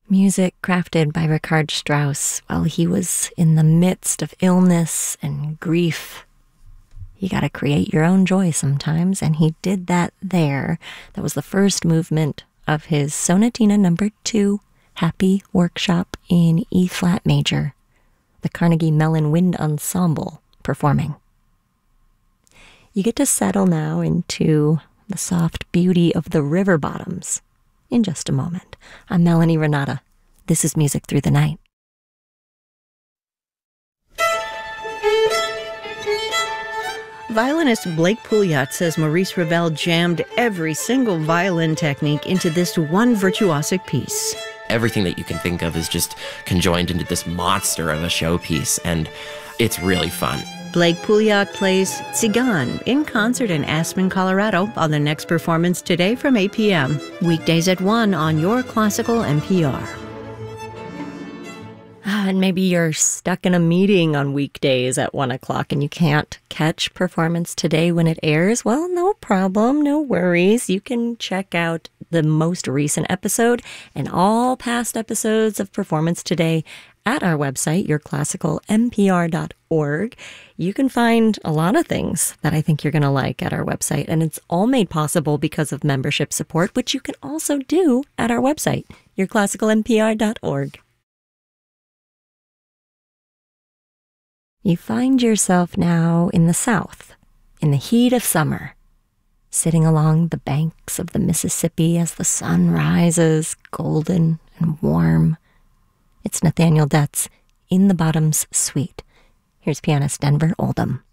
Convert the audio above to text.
Music crafted by Richard Strauss while he was in the midst of illness and grief. You gotta create your own joy sometimes, and he did that there. That was the first movement of his Sonatina No. 2, Happy Workshop in E-flat major, the Carnegie Mellon Wind Ensemble performing. You get to settle now into the soft beauty of the river bottoms in just a moment. I'm Melanie Renata. This is Music Through the Night. Violinist Blake Pouliot says Maurice Ravel jammed every single violin technique into this one virtuosic piece. Everything that you can think of is just conjoined into this monster of a showpiece, and it's really fun. Blake Pouliot plays Tzigan in concert in Aspen, Colorado on the next performance today from 8 p.m. Weekdays at 1 on your classical NPR. And maybe you're stuck in a meeting on weekdays at 1 o'clock and you can't catch Performance Today when it airs. Well, no problem, no worries. You can check out the most recent episode and all past episodes of Performance Today at our website, yourclassicalnpr.org. You can find a lot of things that I think you're going to like at our website, and it's all made possible because of membership support, which you can also do at our website, yourclassicalnpr.org. You find yourself now in the South, in the heat of summer, sitting along the banks of the Mississippi as the sun rises, golden and warm. It's Nathaniel Detz in the Bottoms Suite. Here's pianist Denver Oldham.